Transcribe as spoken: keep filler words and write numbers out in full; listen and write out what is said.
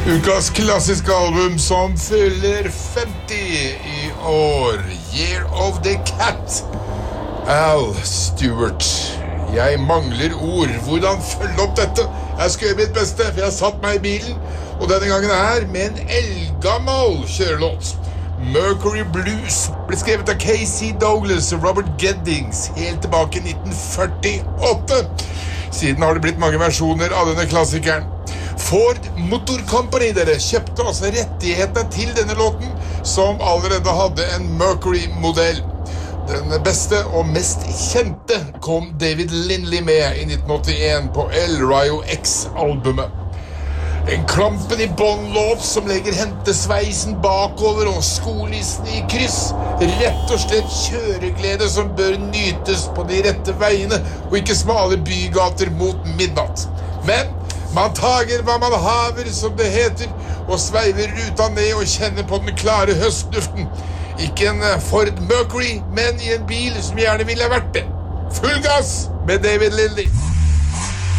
Ukas klassiske album som fyller femti i år. Year of the Cat. Al Stewart. Jeg mangler ord. Hvordan følge opp dette? Jeg skal gjøre mitt beste, for jeg har satt meg i bilen, og denne gangen her med en eldgammel kjørelåt. Mercury Blues ble skrevet av Casey Douglas og Robert Geddings helt tilbake i nitten førtiåtte. Siden har det blitt mange versjoner av denne klassikeren. Ford Motor Company dere kjøpte altså rettighetene til denne låten, som allerede hadde en Mercury-modell. Den beste og mest kjente kom David Lindley med i nitten åttien på El Rayo X-albumet. En klampen i båndlåt som legger hentesveisen bakover og skolissen i kryss. Rett og slett kjøreglede som bør nytes på de rette veiene, og ikke smale bygater mot midnatt. Men man tager hva man haver, som det heter, og sveiver ruta ned og kjenner på den klare høstduften. Ikke en Ford Mercury, men i en bil som gjerne ville vært det. Full gass med David Lindley.